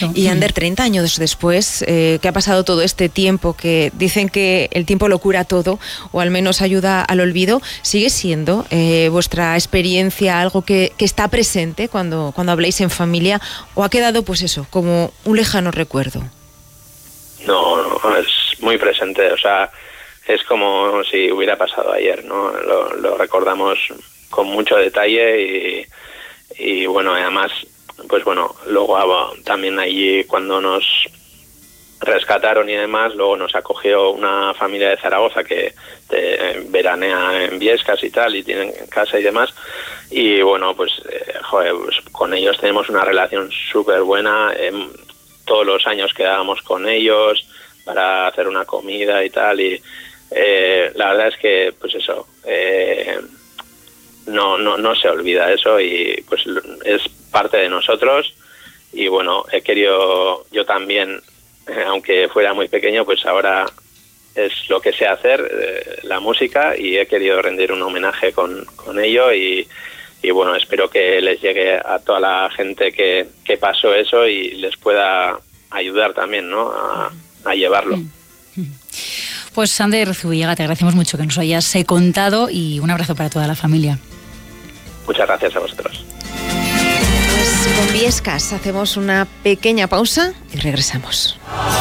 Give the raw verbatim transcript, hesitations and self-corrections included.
mucho. Y Ander, treinta años después, eh, que ha pasado todo este tiempo, que dicen que el tiempo lo cura todo, o al menos ayuda al olvido, ¿sigue siendo eh, vuestra experiencia algo que, que está presente cuando, cuando habláis en familia, o ha quedado, pues eso, como un lejano recuerdo? No, no, es muy presente, o sea, es como si hubiera pasado ayer, ¿no? Lo, lo recordamos con mucho detalle y, y bueno, además, pues bueno, luego también allí cuando nos rescataron y demás, luego nos acogió una familia de Zaragoza que de, veranea en Viescas y tal, y tienen casa y demás, y bueno, pues, eh, joder, pues con ellos tenemos una relación súper buena. Eh, todos los años quedábamos con ellos para hacer una comida y tal, y eh, la verdad es que pues eso eh, no, no, no se olvida eso, y pues es parte de nosotros. Y bueno, he querido yo también, eh, aunque fuera muy pequeño, pues ahora es lo que sé hacer, eh, la música, y he querido rendir un homenaje con, con ello, y Y bueno, espero que les llegue a toda la gente que, que pasó eso y les pueda ayudar también, ¿no?, a, a llevarlo. Pues Ander Zubillaga, te agradecemos mucho que nos hayas contado, y un abrazo para toda la familia. Muchas gracias a vosotros. Pues con Viescas hacemos una pequeña pausa y regresamos.